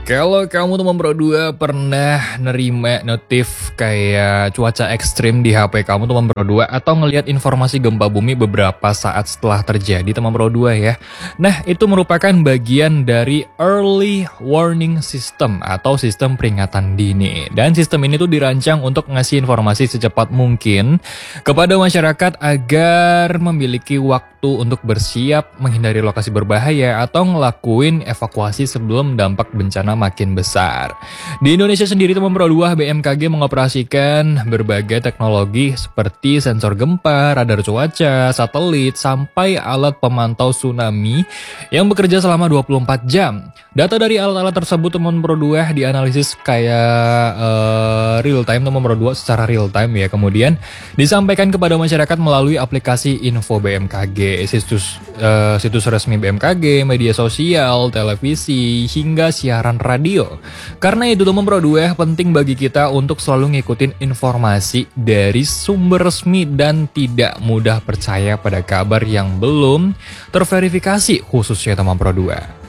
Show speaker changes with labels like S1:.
S1: Kalau kamu teman Pro 2 pernah nerima notif kayak cuaca ekstrim di HP kamu teman Pro 2 atau ngelihat informasi gempa bumi beberapa saat setelah terjadi teman Pro 2 ya. Nah, itu merupakan bagian dari early warning system atau sistem peringatan dini. Dan sistem ini tuh dirancang untuk ngasih informasi secepat mungkin kepada masyarakat agar memiliki waktu untuk bersiap menghindari lokasi berbahaya atau ngelakuin evakuasi sebelum dampak bencana makin besar. Di Indonesia sendiri teman Pro 2 BMKG mengoperasikan berbagai teknologi seperti sensor gempa, radar cuaca, satelit, sampai alat pemantau tsunami yang bekerja selama 24 jam. Data dari alat-alat tersebut teman Pro 2 dianalisis kayak real time teman Pro 2 secara real time ya. Kemudian disampaikan kepada masyarakat melalui aplikasi Info BMKG, situs resmi BMKG, media sosial, televisi, hingga siaran radio. Karena itu teman Pro 2 penting bagi kita untuk selalu ngikutin informasi dari sumber resmi dan tidak mudah percaya pada kabar yang belum terverifikasi khususnya teman Pro 2.